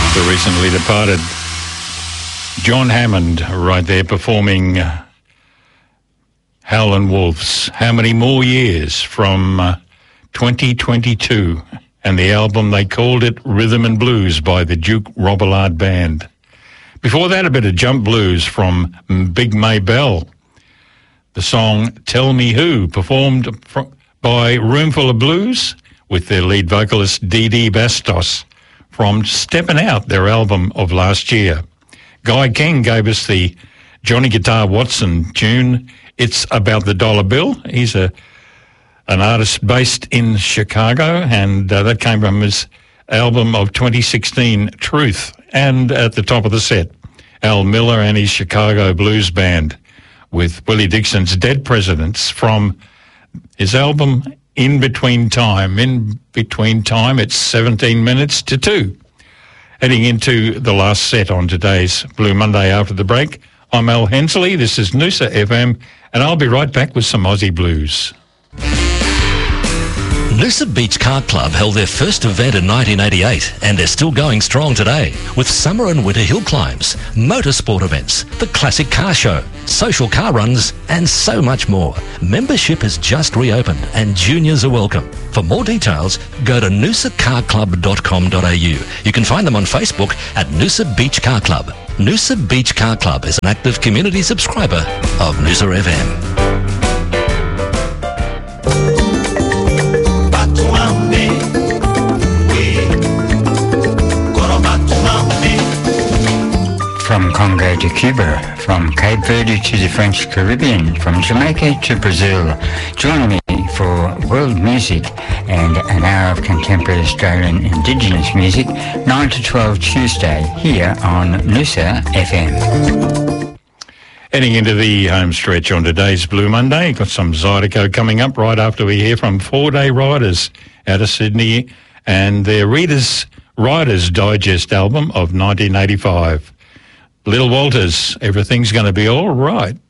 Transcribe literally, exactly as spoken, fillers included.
the recently departed John Hammond right there performing Howlin' Wolves. How many more years from uh, twenty twenty-two, and the album, they called it Rhythm and Blues by the Duke Robillard Band. Before that, a bit of jump blues from Big Maybelle. The song Tell Me Who, performed fr- by Roomful of Blues with their lead vocalist Dee Dee Bastos from Steppin' Out, their album of last year. Guy King gave us the Johnny Guitar Watson tune, It's About the Dollar Bill. He's a an artist based in Chicago, and uh, that came from his album of twenty sixteen, Truth. And at the top of the set, Al Miller and his Chicago Blues Band with Willie Dixon's Dead Presidents from his album In Between Time. In Between Time, it's seventeen minutes to two. Heading into the last set on today's Blue Monday after the break, I'm Al Hensley, this is Noosa F M, and I'll be right back with some Aussie blues. Noosa Beach Car Club held their first event in nineteen eighty-eight, and they're still going strong today with summer and winter hill climbs, motorsport events, the classic car show, social car runs, and so much more. Membership has just reopened and juniors are welcome. For more details, go to noosa car club dot com dot a u. You can find them on Facebook at Noosa Beach Car Club. Noosa Beach Car Club is an active community subscriber of Noosa F M. From Congo to Cuba, from Cape Verde to the French Caribbean, from Jamaica to Brazil. Join me for world music and an hour of contemporary Australian Indigenous music, nine to twelve Tuesday, here on Noosa F M. Heading into the home stretch on today's Blue Monday, got some Zydeco coming up right after we hear from Four Day Riders out of Sydney and their Reader's Riders Digest album of nineteen eighty-five. Little Walters, Everything's Gonna Be All Right.